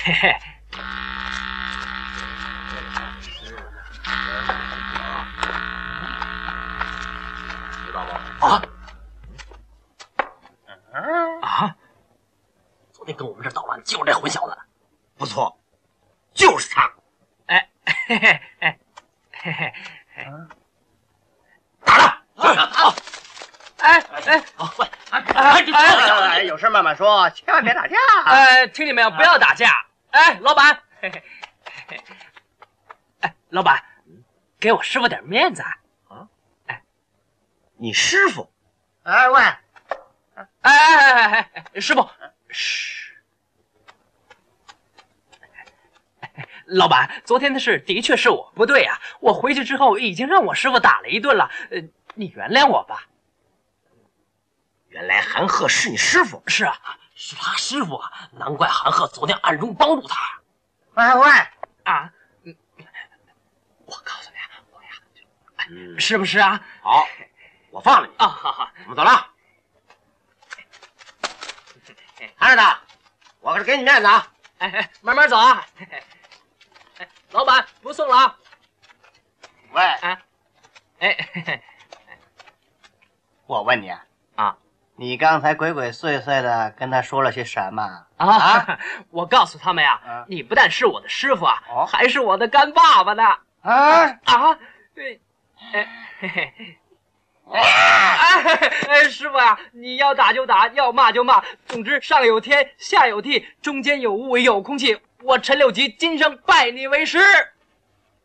嘿嘿。 知道吗？ 啊啊！昨天跟我们这儿捣乱就是这混小子， 不错，就是他。 哎嘿嘿哎嘿嘿嘿， 打了！ 好。好，快！ 哎，有事慢慢说，千万别打架。 听见没有？不要打架！哎，老板，嘿嘿嘿，哎，老板，给我师傅点面子啊！哎， 你师傅？ 哎喂！ 哎，师傅，嘘。老板，昨天的事的确是我不对啊！我回去之后已经让我师傅打了一顿了，你原谅我吧。 原来韩鹤是你师傅？ 是啊， 是他师傅啊！难怪韩鹤昨天暗中帮助他。 哎喂！ 啊， 我告诉你，我呀， 是不是啊？ 好，我放了你啊！好好， 我们走了。韩二大，我可是给你面子啊！ 哎，慢慢走啊！哎，老板不送了啊！ 喂， 哎， 我问你啊， 你刚才鬼鬼祟祟的跟他说了些什么？ 我告诉他们呀，你不但是我的师傅啊，还是我的干爸爸呢！对，师傅呀，你要打就打，要骂就骂，总之上有天，下有地，中间有物有空气，我陈六吉今生拜你为师。